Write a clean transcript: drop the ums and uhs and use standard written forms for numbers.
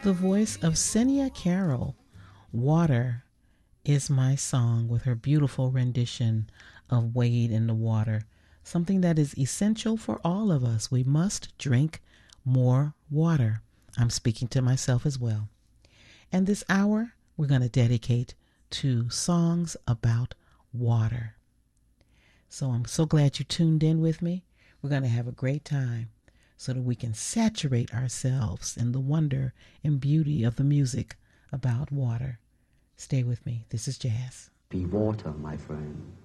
The voice of Senia Carroll, Water is My Song, with her beautiful rendition of Wade in the Water, something that is essential for all of us. We must drink more water. I'm speaking to myself as well. And this hour, we're going to dedicate to songs about water. So I'm so glad you tuned in with me. We're going to have a great time so that we can saturate ourselves in the wonder and beauty of the music about water. Stay with me. This is Jazz. Be water, my friend.